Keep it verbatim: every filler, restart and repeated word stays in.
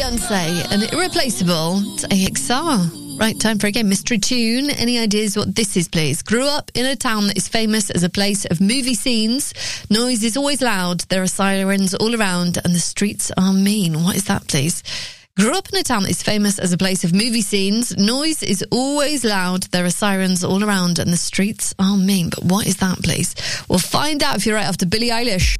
Beyonce and Irreplaceable to A X R. Right, time for a game. Mystery tune. Any ideas what this is, please? Grew up in a town that is famous as a place of movie scenes. Noise is always loud. There are sirens all around and the streets are mean. What is that, please? Grew up in a town that is famous as a place of movie scenes. Noise is always loud. There are sirens all around and the streets are mean. But what is that, please? We'll find out if you're right after Billie Eilish.